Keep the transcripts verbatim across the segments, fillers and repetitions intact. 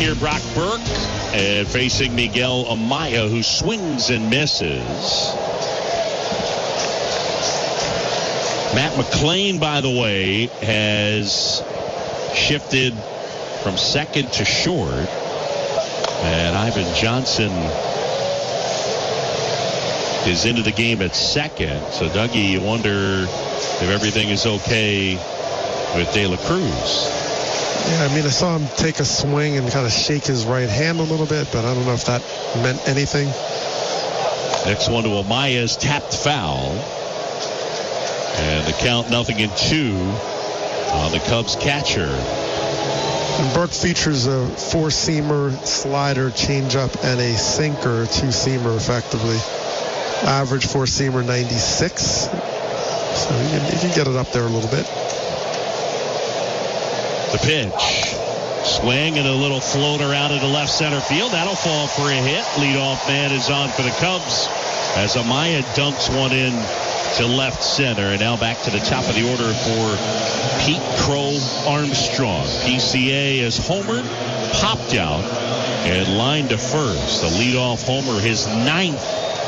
Here, Brock Burke, and facing Miguel Amaya, who swings and misses. Matt McLean, by the way, has shifted from second to short. And Ivan Johnson is into the game at second. So, Dougie, you wonder if everything is okay with De La Cruz. Yeah, I mean, I saw him take a swing and kind of shake his right hand a little bit, but I don't know if that meant anything. Next one to Amaya's tapped foul. And the count nothing in two on the Cubs catcher. And Burke features a four-seamer, slider, changeup, and a sinker, two-seamer effectively. Average four-seamer ninety-six. So you can, you can get it up there a little bit. The pitch. Swing and a little floater out into left center field. That'll fall for a hit. Leadoff man is on for the Cubs as Amaya dunks one in to left center. And now back to the top of the order for Pete Crow Armstrong. P C A is homered, popped out, and lined to first. The leadoff homer, his ninth.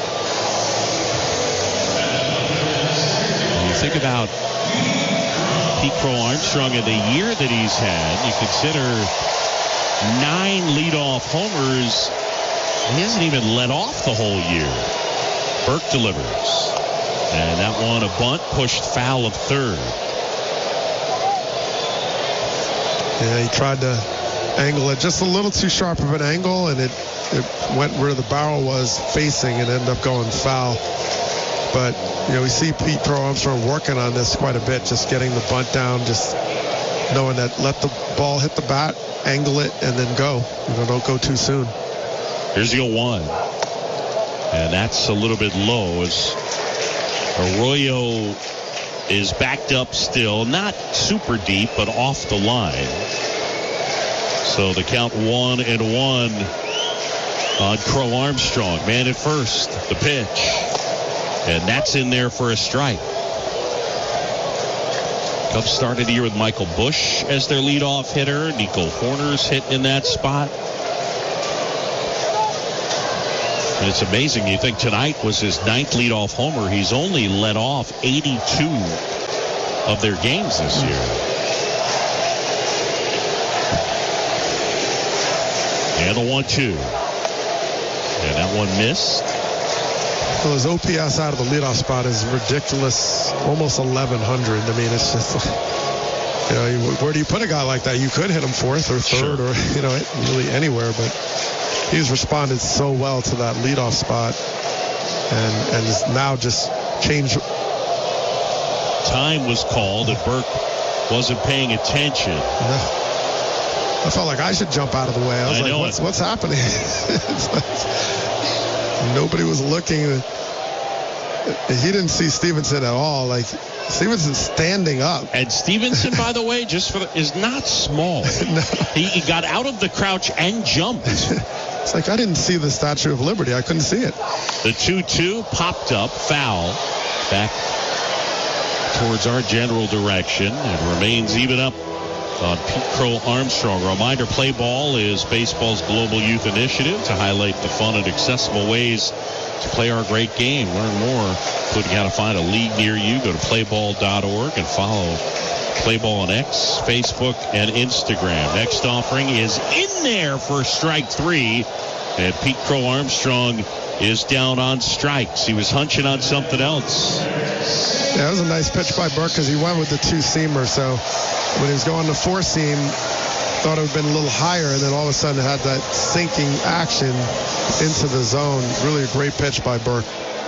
When you think about Pete Crow Armstrong and the year that he's had, you consider nine leadoff homers. He hasn't even let off the whole year. Burke delivers. And that one, a bunt pushed foul of third. Yeah, he tried to angle it just a little too sharp of an angle, and it, it went where the barrel was facing and ended up going foul. But, you know, we see Pete Crow Armstrong working on this quite a bit, just getting the bunt down, just knowing that let the ball hit the bat, angle it, and then go. You know, don't go too soon. Here's the oh one. And that's a little bit low as Arroyo is backed up still. Not super deep, but off the line. So the count one and one on Crow Armstrong. Man at first. The pitch. And that's in there for a strike. Cubs started the year with Michael Bush as their leadoff hitter. Nico Horner's hit in that spot. And it's amazing. You think tonight was his ninth leadoff homer. He's only led off eighty-two of their games this year. And the one two. And that one missed. Well, his O P S out of the leadoff spot is ridiculous, almost eleven hundred. I mean, it's just, you know, where do you put a guy like that? You could hit him fourth or third, sure, or, you know, really anywhere, but he's responded so well to that leadoff spot, and and is now just changed. Time was called, and Burke wasn't paying attention. I felt like I should jump out of the way. I was I like, what's, what's happening? Nobody was looking. He didn't see Stevenson at all. Like, Stevenson's standing up. And Stevenson, by the way, just for the, is not small. No. He, he got out of the crouch and jumped. It's like I didn't see the Statue of Liberty. I couldn't see it. The two two popped up, foul, back towards our general direction, and remains even up on Pete Crow Armstrong. Reminder, Play Ball is baseball's global youth initiative to highlight the fun and accessible ways to play our great game. Learn more, including how to find a league near you. Go to play ball dot org and follow Play Ball on X, Facebook, and Instagram. Next offering is in there for strike three, and Pete Crow Armstrong is down on strikes. He was hunching on something else. Yeah, that was a nice pitch by Burke because he went with the two-seamer, so when he was going to four-seam, thought it would have been a little higher, and then all of a sudden it had that sinking action into the zone. Really a great pitch by Burke.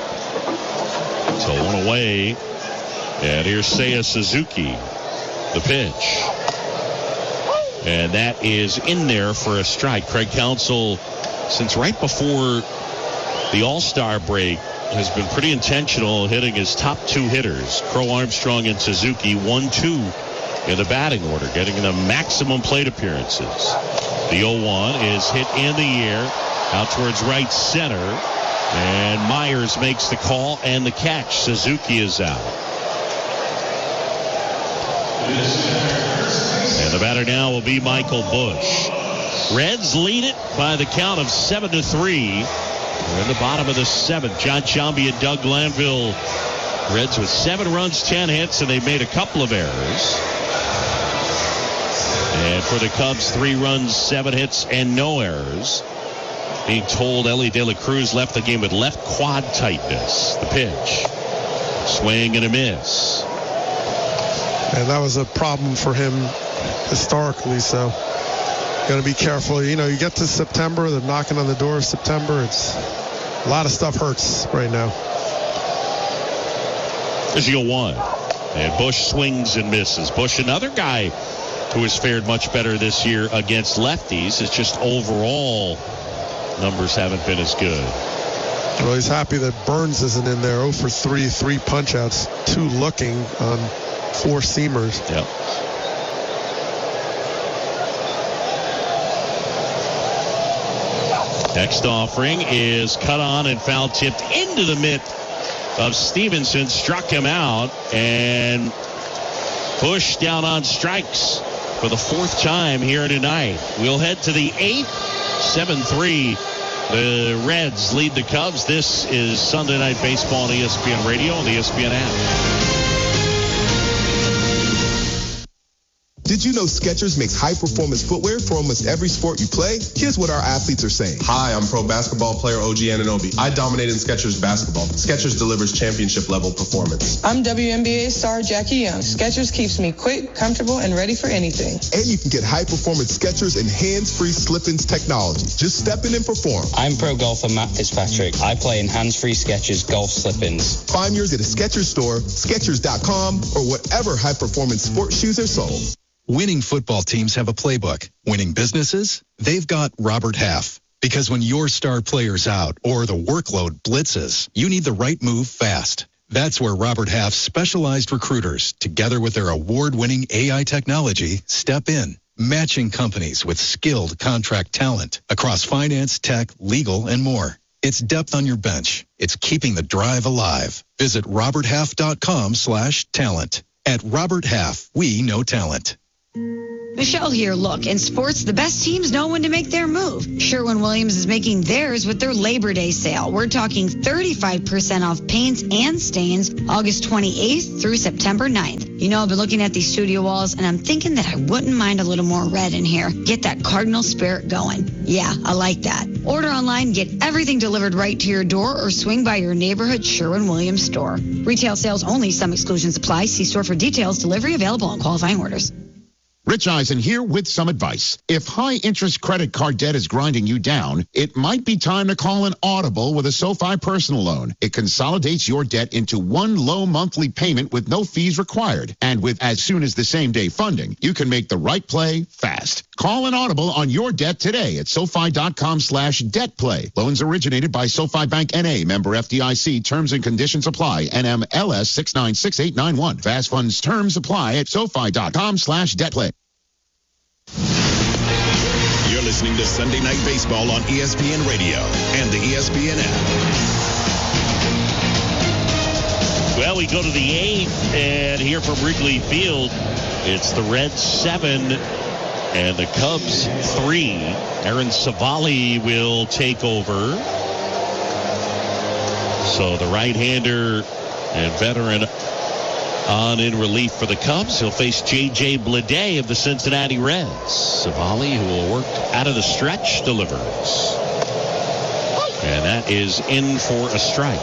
So one away, and here's Seiya Suzuki, the pitch. And that is in there for a strike. Craig Counsell, since right before the All-Star break, has been pretty intentional hitting his top two hitters, Crow Armstrong and Suzuki, one two in the batting order, getting the maximum plate appearances. The oh one is hit in the air out towards right center, and Myers makes the call and the catch. Suzuki is out. And the batter now will be Michael Bush. Reds lead it by the count of seven to three. We're in the bottom of the seventh. John Sciambi and Doug Glanville. Reds with seven runs, ten hits, and they made a couple of errors. And for the Cubs, three runs, seven hits, and no errors. Being told Ellie De La Cruz left the game with left quad tightness. The pitch. Swing and a miss. And that was a problem for him historically, so got to be careful. You know, you get to September, they're knocking on the door of September. It's a lot of stuff hurts right now. There's your one. And Bush swings and misses. Bush, another guy who has fared much better this year against lefties. It's just overall numbers haven't been as good. Well, he's happy that Burns isn't in there. oh for three, three punch-outs, two looking on four seamers. Yep. Next offering is cut on and foul tipped into the mitt of Stevenson. Struck him out, and Bush down on strikes for the fourth time here tonight. We'll head to the eighth. seven three. The Reds lead the Cubs. This is Sunday Night Baseball on E S P N Radio and the E S P N app. Did you know Skechers makes high-performance footwear for almost every sport you play? Here's what our athletes are saying. Hi, I'm pro basketball player O G Anunoby. I dominate in Skechers basketball. Skechers delivers championship-level performance. I'm W N B A star Jackie Young. Skechers keeps me quick, comfortable, and ready for anything. And you can get high-performance Skechers and hands-free slip-ins technology. Just step in and perform. I'm pro golfer Matt Fitzpatrick. I play in hands-free Skechers golf slip-ins. Find yours at a Skechers store, Skechers dot com, or whatever high-performance sports shoes are sold. Winning football teams have a playbook. Winning businesses, they've got Robert Half. Because when your star player's out or the workload blitzes, you need the right move fast. That's where Robert Half's specialized recruiters, together with their award-winning A I technology, step in, matching companies with skilled contract talent across finance, tech, legal, and more. It's depth on your bench. It's keeping the drive alive. Visit robert half dot com slash talent. At Robert Half, we know talent. Michelle here. Look, in sports, the best teams know when to make their move. Sherwin-Williams is making theirs with their Labor Day sale. We're talking thirty-five percent off paints and stains August twenty-eighth through September ninth. You know, I've been looking at these studio walls, and I'm thinking that I wouldn't mind a little more red in here. Get that Cardinal spirit going. Yeah, I like that. Order online, get everything delivered right to your door, or swing by your neighborhood Sherwin-Williams store. Retail sales only. Some exclusions apply. See store for details. Delivery available on qualifying orders. Rich Eisen here with some advice. If high-interest credit card debt is grinding you down, it might be time to call an Audible with a SoFi personal loan. It consolidates your debt into one low monthly payment with no fees required. And with as soon as the same-day funding, you can make the right play fast. Call an Audible on your debt today at SoFi dot com slash debt play. Loans originated by SoFi Bank N A, member F D I C. Terms and conditions apply. N M L S six nine six eight nine one. Fast funds terms apply at SoFi dot com slash debt play. You're listening to Sunday Night Baseball on E S P N Radio and the E S P N app. Well, we go to the eighth, and here from Wrigley Field, it's the Reds seven and the Cubs three. Aaron Savali will take over. So the right-hander and veteran on in relief for the Cubs. He'll face J J Bleday of the Cincinnati Reds. Savali, who will work out of the stretch, delivers. And that is in for a strike.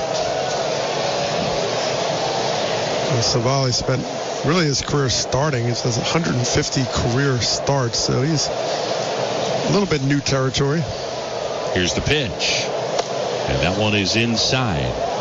Well, Savali spent really his career starting. It says one hundred fifty career starts, so he's a little bit new territory. Here's the pitch. And that one is inside.